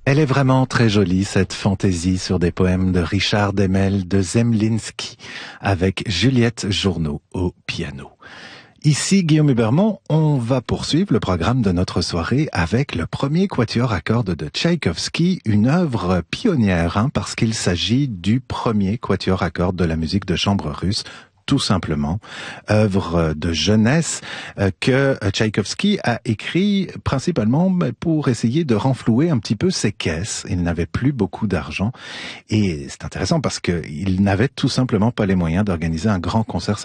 Elle est vraiment très jolie, cette fantaisie sur des poèmes de Richard Demel de Zemlinsky, avec Juliette Journeau au piano. Ici Guillaume Hubermont, on va poursuivre le programme de notre soirée avec le premier quatuor à cordes de Tchaïkovski, une œuvre pionnière, parce qu'il s'agit du premier quatuor à cordes de la musique de chambre russe, tout simplement, œuvre de jeunesse que Tchaïkovski a écrit principalement pour essayer de renflouer un petit peu ses caisses. Il n'avait plus beaucoup d'argent et c'est intéressant parce qu'il n'avait tout simplement pas les moyens d'organiser un grand concert